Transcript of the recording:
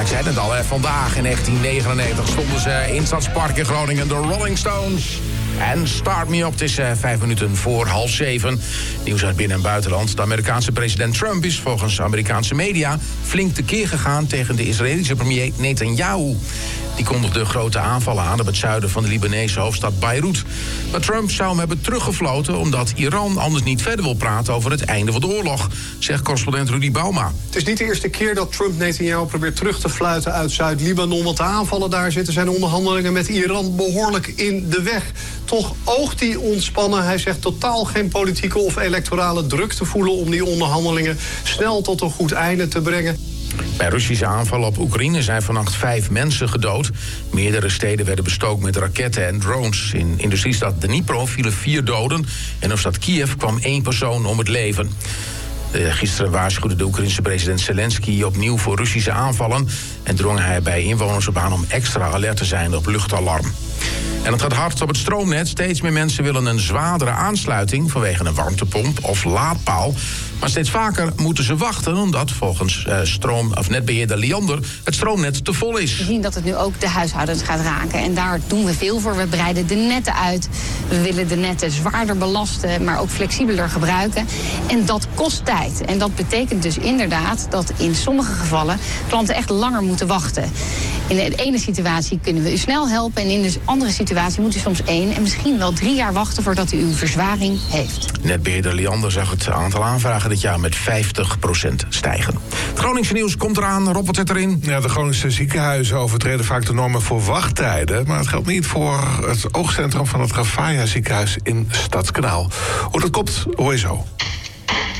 ik zei het al, vandaag in 1999 stonden ze in Stadspark in Groningen, de Rolling Stones. En Start Me Up, het is 5 minuten voor 6:30. Nieuws uit binnen- en buitenland. De Amerikaanse president Trump is volgens Amerikaanse media flink tekeer gegaan tegen de Israëlische premier Netanyahu. Die kondigde grote aanvallen aan op het zuiden van de Libanese hoofdstad Beirut. Maar Trump zou hem hebben teruggefloten omdat Iran anders niet verder wil praten over het einde van de oorlog, zegt correspondent Rudy Bauma. Het is niet de eerste keer dat Trump Netanyahu probeert terug te fluiten uit Zuid-Libanon, want de aanvallen daar zitten zijn onderhandelingen met Iran behoorlijk in de weg. Toch oogt hij ontspannen. Hij zegt totaal geen politieke of electorale druk te voelen om die onderhandelingen snel tot een goed einde te brengen. Bij Russische aanvallen op Oekraïne zijn vannacht 5 mensen gedood. Meerdere steden werden bestookt met raketten en drones. In industriestad Dnipro vielen 4 doden. En in stad Kiev kwam 1 persoon om het leven. Gisteren waarschuwde de Oekraïnse president Zelensky opnieuw voor Russische aanvallen. En drong hij bij inwoners op aan om extra alert te zijn op luchtalarm. En het gaat hard op het stroomnet. Steeds meer mensen willen een zwaardere aansluiting vanwege een warmtepomp of laadpaal. Maar steeds vaker moeten ze wachten omdat volgens netbeheerder Liander het stroomnet te vol is. We zien dat het nu ook de huishoudens gaat raken. En daar doen we veel voor. We breiden de netten uit. We willen de netten zwaarder belasten, maar ook flexibeler gebruiken. En dat kost tijd. En dat betekent dus inderdaad dat in sommige gevallen klanten echt langer moeten wachten. In de ene situatie kunnen we u snel helpen en in de andere situatie moet u soms 1 en misschien wel 3 jaar wachten voordat u uw verzwaring heeft. Netbeheerder Liander zag het aantal aanvragen dit jaar met 50% stijgen. Het Groningse nieuws komt eraan. Rob, wat zit erin? Ja, de Groningse ziekenhuizen overtreden vaak de normen voor wachttijden. Maar het geldt niet voor het oogcentrum van het Rafaia ziekenhuis in Stadskanaal. Hoe dat komt, hoor je zo.